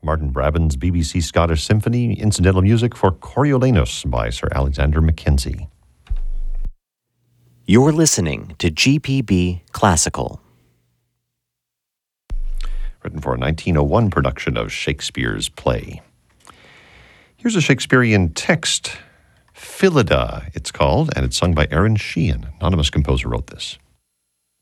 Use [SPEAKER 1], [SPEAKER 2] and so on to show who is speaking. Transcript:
[SPEAKER 1] Martin Brabant's BBC Scottish Symphony, incidental music for Coriolanus by Sir Alexander Mackenzie.
[SPEAKER 2] You're listening to GPB Classical.
[SPEAKER 1] Written for a 1901 production of Shakespeare's play. Here's a Shakespearean text, Phillida, it's called, and it's sung by Aaron Sheehan. Anonymous composer wrote this.